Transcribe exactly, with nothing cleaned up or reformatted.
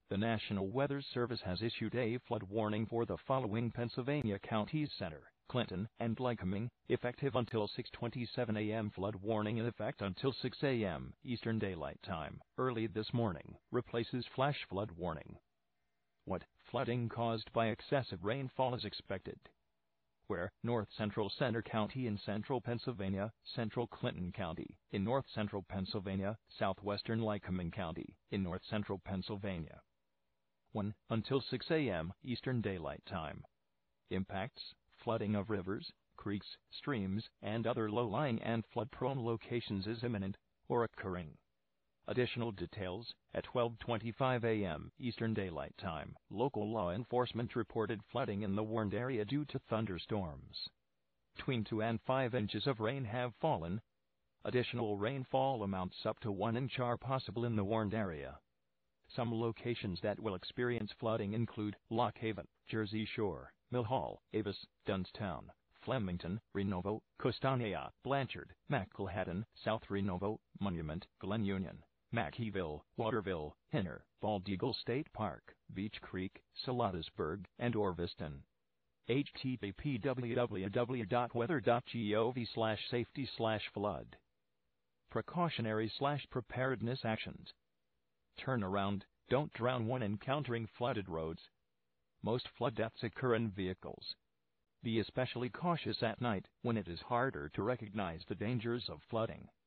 The National Weather Service has issued a flood warning for the following Pennsylvania counties: Center, Clinton, and Lycoming, effective until six twenty-seven a m Flood warning in effect until six a m Eastern Daylight Time, early this morning, replaces flash flood warning. What flooding caused by excessive rainfall is expected? Where? North Central Center County in central Pennsylvania, central Clinton County in north central Pennsylvania, southwestern Lycoming County in north central Pennsylvania. one. Until six a m Eastern Daylight Time. Impacts: flooding of rivers, creeks, streams, and other low-lying and flood-prone locations is imminent or occurring. Additional details: at twelve twenty-five a m Eastern Daylight Time, local law enforcement reported flooding in the warned area due to thunderstorms. Between two and five inches of rain have fallen. Additional rainfall amounts up to one inch are possible in the warned area. Some locations that will experience flooding include Lock Haven, Jersey Shore, Mill Hall, Avis, Dunstown, Flemington, Renovo, Costanera, Blanchard, McElhatton, South Renovo, Monument, Glen Union, Mackeyville, Waterville, Hinner, Bald Eagle State Park, Beech Creek, Salatisburg, and Orviston. H T T P w w w dot weather dot gov slash safety slash flood. Precautionary slash preparedness actions. Turn around, don't drown when encountering flooded roads. Most flood deaths occur in vehicles. Be especially cautious at night when it is harder to recognize the dangers of flooding.